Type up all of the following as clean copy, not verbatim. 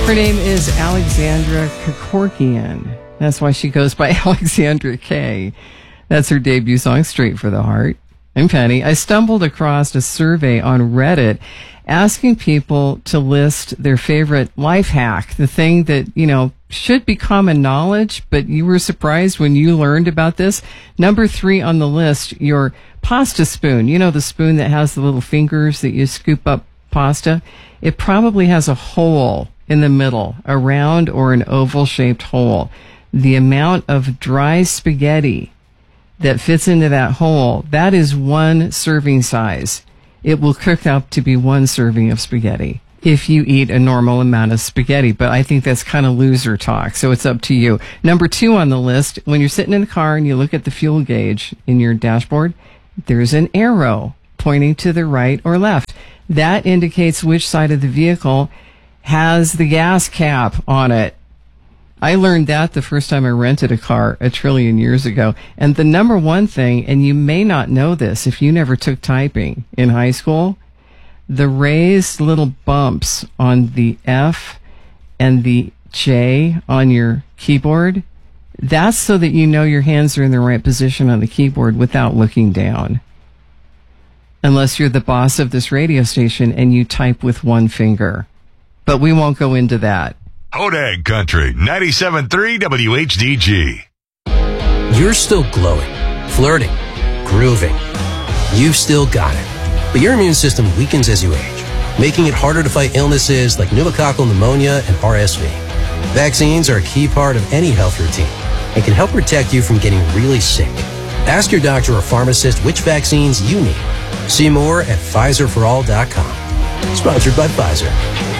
Her name is Alexandra Kevorkian. That's why she goes by Alexandra K. That's her debut song, Straight for the Heart. I'm Penny. I stumbled across a survey on Reddit asking people to list their favorite life hack, the thing that, should be common knowledge, but you were surprised when you learned about this. Number 3 on the list, your pasta spoon. The spoon that has the little fingers that you scoop up pasta. It probably has a hole in the middle, a round or an oval-shaped hole. The amount of dry spaghetti that fits into that hole, that is 1 serving size. It will cook up to be 1 serving of spaghetti if you eat a normal amount of spaghetti. But I think that's kind of loser talk, so it's up to you. Number 2 on the list, when you're sitting in the car and you look at the fuel gauge in your dashboard, there's an arrow pointing to the right or left. That indicates which side of the vehicle has the gas cap on it. I learned that the first time I rented a car 1 trillion years ago. And the number 1 thing, and you may not know this if you never took typing in high school, the raised little bumps on the F and the J on your keyboard, that's so that you know your hands are in the right position on the keyboard without looking down. Unless you're the boss of this radio station and you type with 1 finger. But we won't go into that. Hodag Country, 97.3 WHDG. You're still glowing, flirting, grooving. You've still got it. But your immune system weakens as you age, making it harder to fight illnesses like pneumococcal pneumonia and RSV. Vaccines are a key part of any health routine and can help protect you from getting really sick. Ask your doctor or pharmacist which vaccines you need. See more at PfizerForAll.com. Sponsored by Pfizer.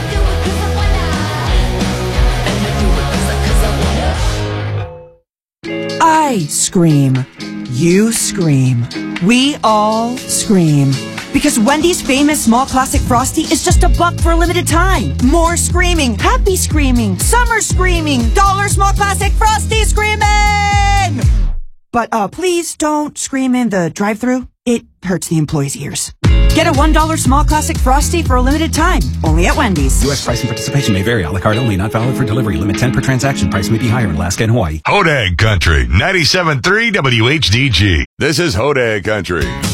I scream. You scream. We all scream. Because Wendy's famous small classic Frosty is just $1 for a limited time. More screaming, happy screaming, summer screaming, dollar small classic Frosty screaming! But please don't scream in the drive-thru. It hurts the employees' ears. Get a $1 small classic Frosty for a limited time. Only at Wendy's. U.S. price and participation may vary. A la carte only. Not valid for delivery. Limit 10 per transaction. Price may be higher in Alaska and Hawaii. Hodag Country, 97.3 WHDG. This is Hodag Country.